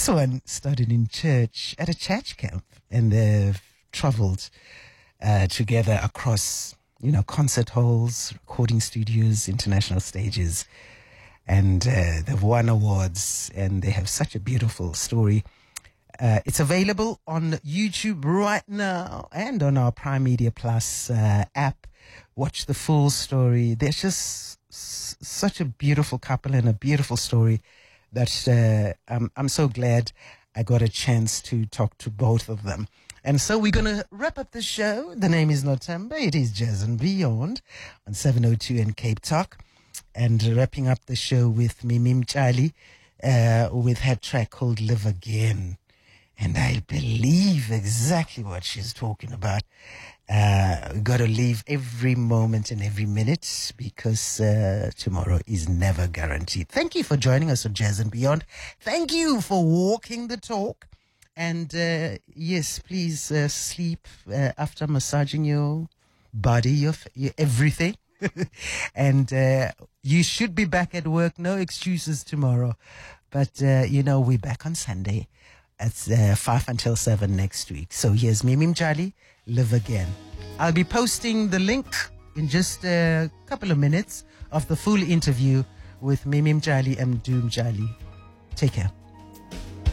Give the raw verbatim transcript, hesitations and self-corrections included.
This one started in church, at a church camp, and they've traveled uh, together across, you know, concert halls, recording studios, international stages, and uh, they've won awards, and they have such a beautiful story. Uh, it's available on YouTube right now and on our Prime Media Plus uh, app. Watch the full story. There's just s- such a beautiful couple and a beautiful story that uh, I'm, I'm so glad I got a chance to talk to both of them. And so we're going to wrap up the show. The name is Nothemba. It is Jazz and Beyond on seven oh two and Cape Talk. And wrapping up the show with Mimi Mtshali uh, with her track called Live Again. And I believe exactly what she's talking about. Uh, we got to live every moment and every minute because uh, tomorrow is never guaranteed. Thank you for joining us on Jazz and Beyond. Thank you for walking the talk. And uh, yes, please uh, sleep uh, after massaging your body, your, your everything. And uh, you should be back at work. No excuses tomorrow. But, uh, you know, we're back on Sunday. It's uh, five until seven next week. So here's Mimi Mtshali, Live Again. I'll be posting the link in just a couple of minutes of the full interview with Mimi Mtshali and Mdu Mtshali. Take care.